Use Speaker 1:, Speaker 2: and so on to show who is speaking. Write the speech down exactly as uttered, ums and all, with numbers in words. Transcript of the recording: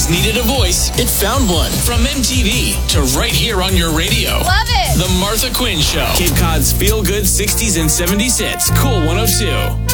Speaker 1: sixties needed a voice, it found one. From M T V to right here on your radio.
Speaker 2: Love it.
Speaker 1: The Martha Quinn Show. Cape Cod's feel-good sixties and seventies hits. Cool one oh two.